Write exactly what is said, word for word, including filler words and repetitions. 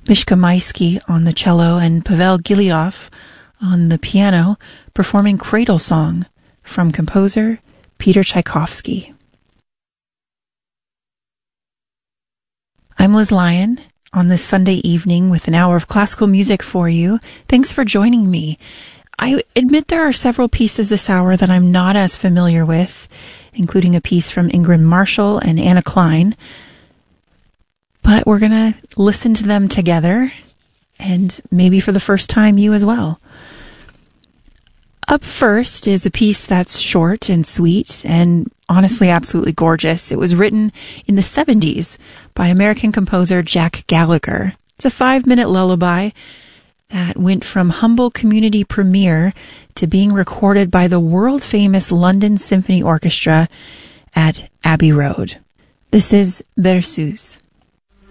Mishka Maisky on the cello and Pavel Gilioff on the piano, performing Cradle Song from composer Peter Tchaikovsky. I'm Liz Lyon on this Sunday evening with an hour of classical music for you. Thanks for joining me. I admit there are several pieces this hour that I'm not as familiar with, including a piece from Ingrid Marshall and Anna Klein. But we're going to listen to them together, and maybe for the first time, you as well. Up first is a piece that's short and sweet and honestly absolutely gorgeous. It was written in the seventies by American composer Jack Gallagher. It's a five-minute lullaby that went from humble community premiere to being recorded by the world-famous London Symphony Orchestra at Abbey Road. This is Berceuse.